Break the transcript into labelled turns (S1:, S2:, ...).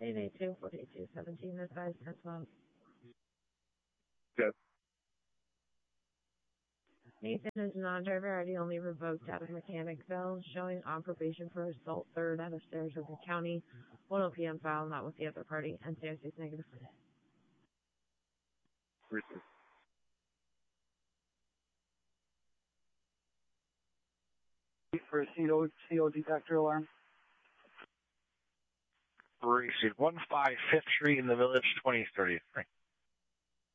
S1: 882-4217, advised as well.
S2: Good.
S1: Nathan is non-driver ID, only revoked out of Mechanicsville, showing on probation for assault third out of Saratoga County. 1 p.m. file, not with the other party. NCIC is negative.
S2: Received.
S3: For a CO detector alarm.
S2: Received. 15 Fifth Street in the Village, 2033.